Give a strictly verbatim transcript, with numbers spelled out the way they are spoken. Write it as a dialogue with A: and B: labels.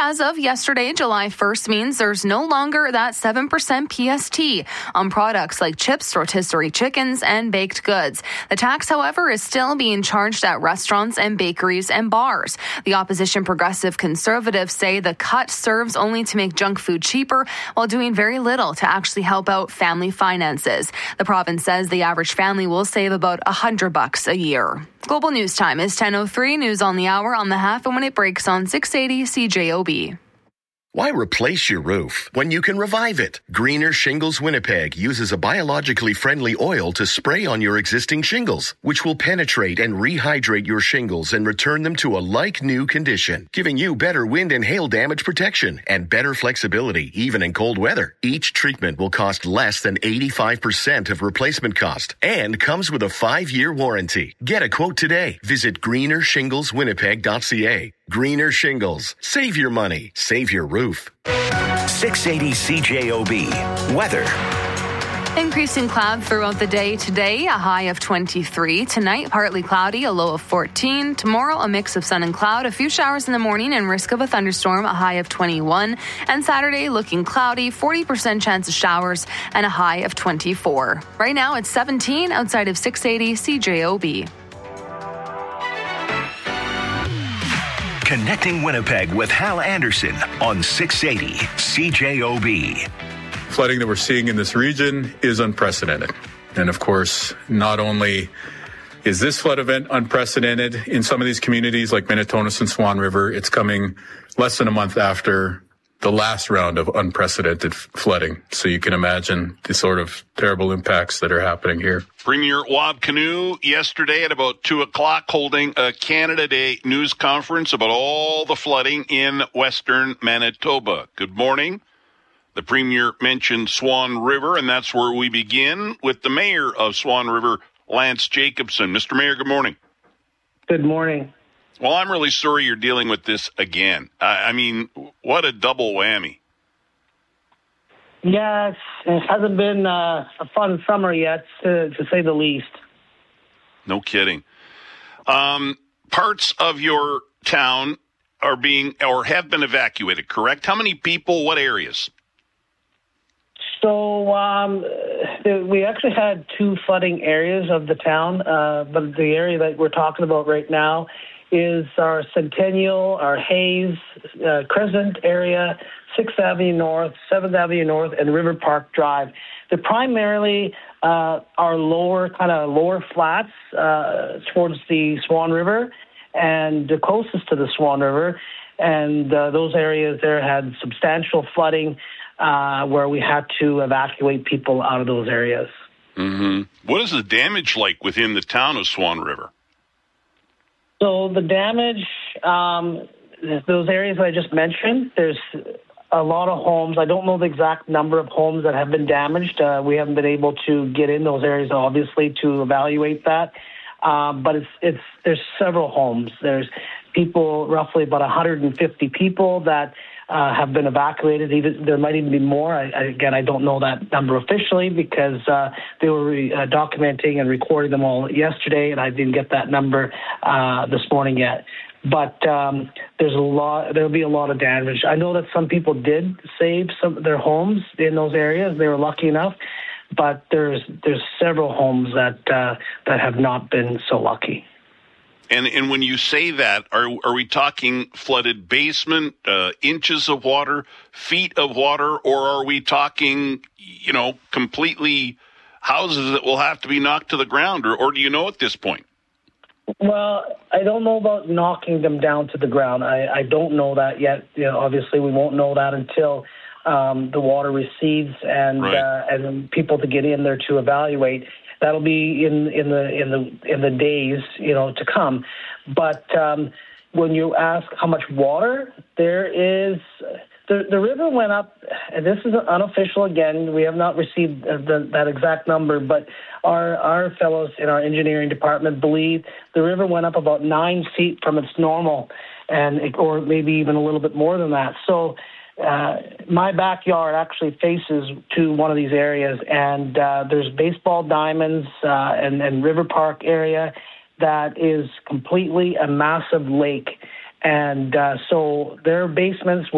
A: as of yesterday, July first, means there's no longer that seven percent P S T on products like chips, rotisserie chickens, and baked goods. The tax, however, is still being charged at restaurants and bakeries and bars. The opposition Progressive Conservatives say the cut serves only to make junk food cheaper while doing very little to actually help out family finances. The province says the average family will save about one hundred bucks a year. Global News Time is ten oh three, news on the hour on the half and when it breaks on six eighty C J O B.
B: Why replace your roof when you can revive it? Greener Shingles Winnipeg uses a biologically friendly oil to spray on your existing shingles, which will penetrate and rehydrate your shingles and return them to a like-new condition, giving you better wind and hail damage protection and better flexibility, even in cold weather. Each treatment will cost less than eighty-five percent of replacement cost and comes with a five-year warranty. Get a quote today. Visit greener shingles winnipeg dot c a. Greener Shingles. Save your money. Save your roof.
C: six eighty C J O B. Weather.
A: Increasing cloud throughout the day today, a high of twenty-three. Tonight, partly cloudy, a low of fourteen. Tomorrow, a mix of sun and cloud, a few showers in the morning and risk of a thunderstorm, a high of twenty-one. And Saturday, looking cloudy, forty percent chance of showers and a high of twenty-four. Right now, it's seventeen outside of six eighty C J O B.
C: Connecting Winnipeg with Hal Anderson on six eighty C J O B.
D: Flooding that we're seeing in this region is unprecedented. And of course, not only is this flood event unprecedented in some of these communities like Minitonas and Swan River, it's coming less than a month after the last round of unprecedented flooding. So you can imagine the sort of terrible impacts that are happening here.
E: Premier Wab Kinew yesterday at about two o'clock holding a Canada Day news conference about all the flooding in western Manitoba. Good morning. The Premier mentioned Swan River, and that's where we begin with the Mayor of Swan River, Lance Jacobson. Mister Mayor, good morning.
F: Good morning.
E: Well, I'm really sorry you're dealing with this again. I, I mean, what a double whammy.
F: Yes, it hasn't been uh, a fun summer yet, to, to say the least.
E: No kidding. Um, parts of your town are being or have been evacuated, correct? How many people, what areas?
F: So um, the, we actually had two flooding areas of the town, uh, but the area that we're talking about right now is our Centennial, our Hayes, uh, Crescent area, sixth Avenue North, seventh Avenue North, and River Park Drive. They're primarily uh, our lower, kind of lower flats uh, towards the Swan River and the closest to the Swan River. And uh, those areas there had substantial flooding uh, where we had to evacuate people out of those areas.
E: Mm-hmm. What is the damage like within the town of Swan River?
F: So the damage, um, those areas that I just mentioned, there's a lot of homes. I don't know the exact number of homes that have been damaged. Uh, we haven't been able to get in those areas, obviously, to evaluate that. Um, but it's it's there's several homes. There's people, roughly about one hundred fifty people that uh, have been evacuated. Even there might even be more. I, I, again, I don't know that number officially because uh, they were re- uh, documenting and recording them all yesterday, and I didn't get that number uh, this morning yet. But um, there's a lot. There'll be a lot of damage. I know that some people did save some of their homes in those areas. They were lucky enough, but there's there's several homes that uh, that have not been so lucky.
E: And and when you say that, are are we talking flooded basement, uh, inches of water, feet of water, or are we talking, you know, completely houses that will have to be knocked to the ground, or, or do you know at this point?
F: Well, I don't know about knocking them down to the ground. I, I don't know that yet. You know, obviously, we won't know that until um, the water recedes and
E: right.
F: uh, and people to get in there to evaluate. That'll be in, in the in the in the days, you know, to come. But um, when you ask how much water there is, the the river went up. And this is unofficial. Again, we have not received the, that exact number, but our our fellows in our engineering department believe the river went up about nine feet from its normal, and it, or maybe even a little bit more than that. So. Uh, my backyard actually faces to one of these areas, and uh, there's baseball diamonds uh, and, and River Park area that is completely a massive lake. And uh, so their basements